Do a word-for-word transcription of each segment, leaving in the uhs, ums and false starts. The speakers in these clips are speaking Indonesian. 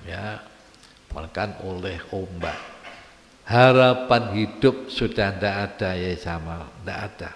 ya, bahkan oleh ombak. Harapan hidup sudah tidak ada ya Jamal, tidak ada.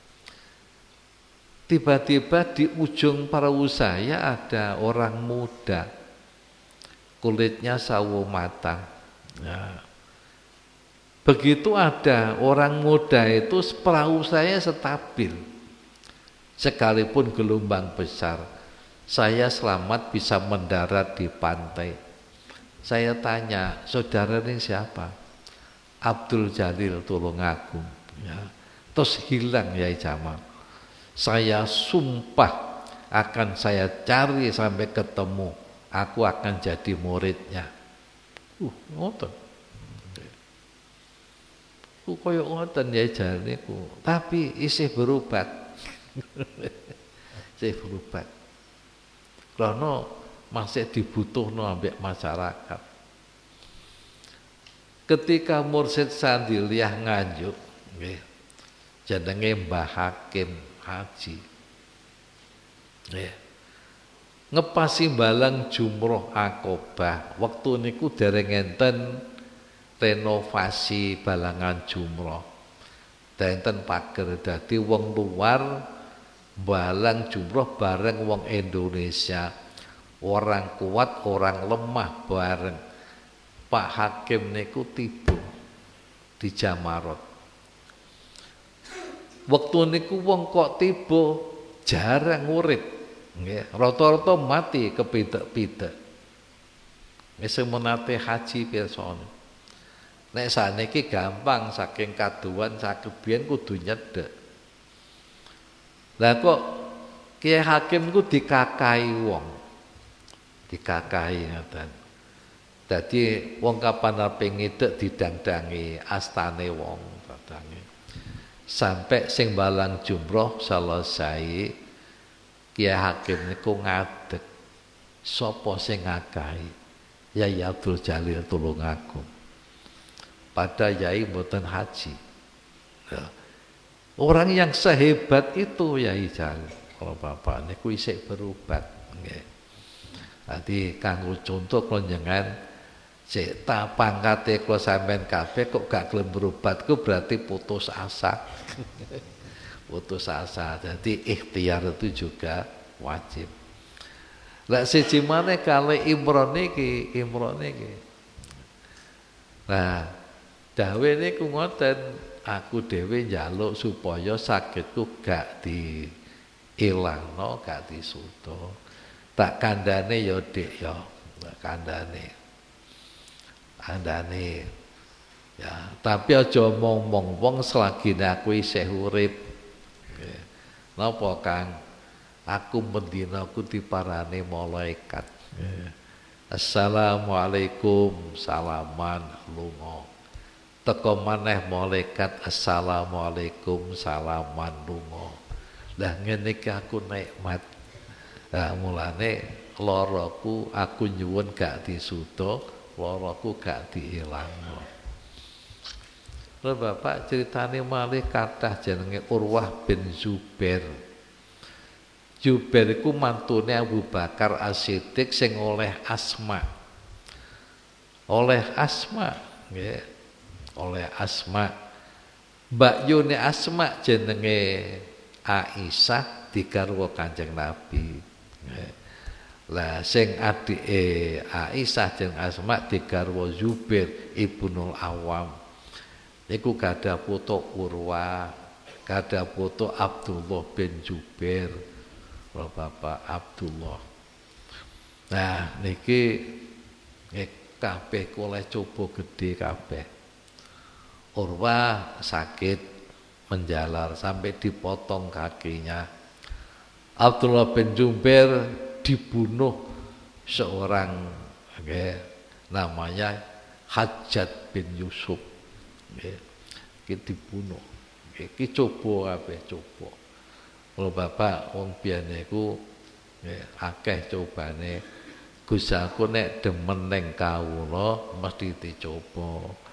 Tiba-tiba di ujung perahu saya ada orang muda, kulitnya sawo matang. Ya. Begitu ada orang muda itu, perahu saya stabil. Sekalipun gelombang besar, saya selamat bisa mendarat di pantai. Saya tanya, saudara ini siapa? Abdul Jalil Tulungagung. Ya. Terus hilang ya Jamal. Saya sumpah akan saya cari sampai ketemu. Aku akan jadi muridnya. Uh, ngoten. Ku koyo ngoten ya jane ku. Tapi isih berobat. Isih berobat. Karena masih dibutuhno ambek masyarakat. Ketika Mursid Sandiliyah Nganjuk, nggih. Jenenge Mbah Hakim Haji. Nggih. Ngepasi balang jumroh Aqobah. Waktu niku dereng enten renovasi balangan jumroh. Enten pager dadi wong luar balang jumroh bareng wong Indonesia. Orang kuat, orang lemah bareng. Pak Hakim niku tiba di Jamarot. Waktu niku wong kok tiba jarang urip. Nggih, rata-rata mati kepidek-pidek. Wis menate haji pirsa. Nek saniki gampang saking kaduan saged biyen kudu nyedhek. Lah kok Kiai Hakim ku dikakahi wong. Dikakahi ngoten. Dadi wong kapan ape ngidek didang-dangi astane wong dadange. Sampai sing balang jumroh selesai, Kiai Hakim niku ngadeg. Sapa sing ngakahi? Yai Abdul Jalil Tulungagung. Pada yai mboten haji. Ya. Orang yang sehebat itu Yai Jalil, kalau bapak niku isih berobat. Nggih. Dadi kanggo contoh klonjengan sik ta pangkate kula sampean kabeh kok gak gelem berobat ku berarti putus asa. Putus asa. Jadi ikhtiar itu juga wajib. Lah siji maneh kali Imron niki, Imron niki. Nah, dawe niku ngoten, aku dhewe njaluk supaya sakitku gak diilangno, gak disuto. Tak kandhane ya Dik ya, tak kandhane. Kandhane. Ya, tapi aja omong-omong wong selagi aku isih urip. Napa Kang? Aku mendina aku diparani malaikat. Assalamualaikum, salaman lunga. Teko maneh malaikat assalamualaikum, salaman lunga. Lah ngene iki aku nikmat. Lah mulane laraku aku nyuwun gak disuda, laraku gak diilangno. Lha Bapak critane malih kathah jenenge Urwah bin Zubair. Zubair iku mantune Abu Bakar As-Siddiq sing oleh Asma. Oleh Asma, nggih. Oleh Asma. Mbakyune Asma jenenge Aisyah digarwa Kanjeng Nabi. Nggih. Lah sing adike Aisyah jeneng Asma digarwa Zubair Ibnul Awam. Niku gadah putu Urwah, gadah putu Abdullah bin Zubair. Bapak Abdullah. Nah, niki kabeh oleh coba gede kabeh. Urwah sakit menjalar sampai dipotong kakinya. Abdullah bin Zubair dibunuh seorang okay, namanya Hajjat bin Yusuf. Okay, dibunuh. Iki coba kabeh coba. Kalau Bapak wong biyane iku akeh cobane. Gus aku nek demen ning kawula mesti dicoba.